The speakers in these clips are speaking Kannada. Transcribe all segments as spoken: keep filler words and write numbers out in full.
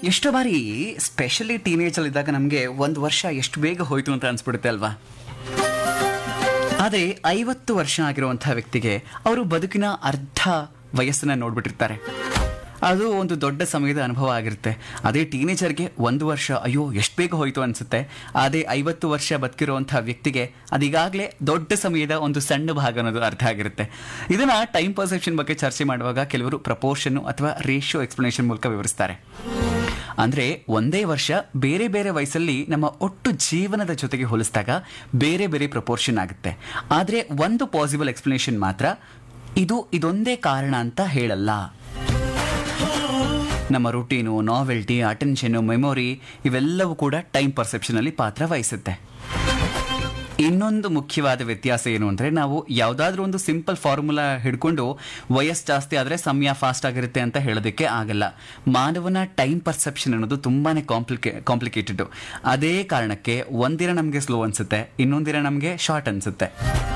ಎಷ್ಟೋ ಬಾರಿ ಸ್ಪೆಷಲಿ ಟೀನೇಜಲ್ಲಿ ಇದ್ದಾಗ ನಮಗೆ ಒಂದು ವರ್ಷ ಎಷ್ಟು ಬೇಗ ಹೋಯ್ತು ಅಂತ ಅನ್ಸ್ಬಿಡುತ್ತೆ ಅಲ್ವಾ. ಆದರೆ ಐವತ್ತು ವರ್ಷ ಆಗಿರುವಂತಹ ವ್ಯಕ್ತಿಗೆ ಅವರು ಬದುಕಿನ ಅರ್ಧ ವಯಸ್ಸನ್ನ ನೋಡ್ಬಿಟ್ಟಿರ್ತಾರೆ. ಅದು ಒಂದು ದೊಡ್ಡ ಸಮಯದ ಅನುಭವ ಆಗಿರುತ್ತೆ. ಅದೇ ಟೀನೇಜರ್ಗೆ ಒಂದು ವರ್ಷ ಅಯ್ಯೋ ಎಷ್ಟು ಬೇಗ ಹೋಯ್ತು ಅನ್ಸುತ್ತೆ. ಅದೇ ಐವತ್ತು ವರ್ಷ ಬದುಕಿರುವಂತಹ ವ್ಯಕ್ತಿಗೆ ಅದೀಗಾಗಲೇ ದೊಡ್ಡ ಸಮಯದ ಒಂದು ಸಣ್ಣ ಭಾಗ ಅನ್ನೋದು ಅರ್ಥ ಆಗಿರುತ್ತೆ. ಇದನ್ನ ಟೈಮ್ ಪರ್ಸೆಪ್ಷನ್ ಬಗ್ಗೆ ಚರ್ಚೆ ಮಾಡುವಾಗ ಕೆಲವರು ಪ್ರಪೋರ್ಷನ್ ಅಥವಾ ರೇಷಿಯೋ ಎಕ್ಸ್ಪ್ಲನೇಷನ್ ಮೂಲಕ ವಿವರಿಸ್ತಾರೆ. ಅಂದ್ರೆ ಒಂದೇ ವರ್ಷ ಬೇರೆ ಬೇರೆ ವಯಸ್ಸಲ್ಲಿ ನಮ್ಮ ಒಟ್ಟು ಜೀವನದ ಜೊತೆಗೆ ಹೋಲಿಸಿದಾಗ ಬೇರೆ ಬೇರೆ ಪ್ರಪೋರ್ಷನ್ ಆಗುತ್ತೆ. ಆದರೆ ಒಂದು ಪಾಸಿಬಲ್ ಎಕ್ಸ್ಪ್ಲನೇಷನ್ ಮಾತ್ರ, ಇದು ಇದೊಂದೇ ಕಾರಣ ಅಂತ ಹೇಳಲ್ಲ. ನಮ್ಮ ರುಟೀನು, ನಾವೆಲ್ಟಿ, ಅಟೆನ್ಷನು, ಮೆಮೊರಿ ಇವೆಲ್ಲವೂ ಕೂಡ ಟೈಮ್ ಪರ್ಸೆಪ್ಷನಲ್ಲಿ ಪಾತ್ರ ವಹಿಸುತ್ತೆ. ಇನ್ನೊಂದು ಮುಖ್ಯವಾದ ವ್ಯತ್ಯಾಸ ಏನು ಅಂದರೆ, ನಾವು ಯಾವುದಾದ್ರೂ ಒಂದು ಸಿಂಪಲ್ ಫಾರ್ಮುಲಾ ಹಿಡ್ಕೊಂಡು ವಯಸ್ಸು ಜಾಸ್ತಿ ಆದರೆ ಸಮಯ ಫಾಸ್ಟ್ ಆಗಿರುತ್ತೆ ಅಂತ ಹೇಳೋದಕ್ಕೆ ಆಗಲ್ಲ. ಮಾನವನ ಟೈಮ್ ಪರ್ಸೆಪ್ಷನ್ ಅನ್ನೋದು ತುಂಬಾ ಕಾಂಪ್ಲಿಕೇ ಕಾಂಪ್ಲಿಕೇಟೆಡ್. ಅದೇ ಕಾರಣಕ್ಕೆ ಒಂದಿನ ನಮಗೆ ಸ್ಲೋ ಅನಿಸುತ್ತೆ, ಇನ್ನೊಂದಿನ ನಮಗೆ ಶಾರ್ಟ್ ಅನಿಸುತ್ತೆ.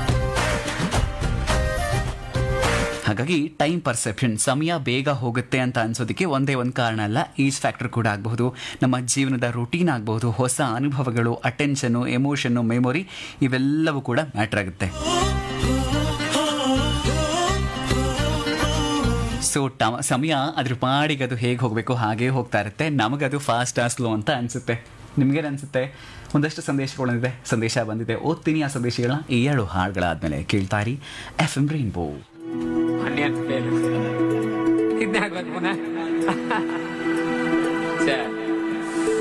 ಹಾಗಾಗಿ ಟೈಮ್ ಪರ್ಸೆಪ್ಷನ್, ಸಮಯ ಬೇಗ ಹೋಗುತ್ತೆ ಅಂತ ಅನ್ಸೋದಕ್ಕೆ ಒಂದೇ ಒಂದು ಕಾರಣ ಅಲ್ಲ, ಈಜ್ ಫ್ಯಾಕ್ಟರ್ ಕೂಡ ಆಗಬಹುದು, ನಮ್ಮ ಜೀವನದ ರುಟೀನ್ ಆಗಬಹುದು, ಹೊಸ ಅನುಭವಗಳು, ಅಟೆನ್ಷನ್ನು, ಎಮೋಷನ್ನು, ಮೆಮೊರಿ ಇವೆಲ್ಲವೂ ಕೂಡ ಮ್ಯಾಟರ್ ಆಗುತ್ತೆ. ಸೊ ಟ ಸಮಯ ಅದ್ರ ಪಾಡಿಗೆ ಅದು ಹೇಗೆ ಹೋಗಬೇಕು ಹಾಗೇ ಹೋಗ್ತಾ ಇರುತ್ತೆ. ನಮಗದು ಫಾಸ್ಟ್ ಆ ಸ್ಲೋ ಅಂತ ಅನಿಸುತ್ತೆ. ನಿಮಗೇನು ಅನಿಸುತ್ತೆ? ಒಂದಷ್ಟು ಸಂದೇಶಗಳಿದೆ, ಸಂದೇಶ ಬಂದಿದೆ, ಓದ್ತೀನಿ ಆ ಸಂದೇಶಗಳನ್ನ ಈ ಏಳು ಹಾಡುಗಳಾದ್ಮೇಲೆ. ಕೇಳ್ತಾರಿ ಎಫ್ ಎಂ ರೈನ್ಬೋ. ಇದನ್ನ ಹಾಕ್ಬೇಕು ಪುನಃ.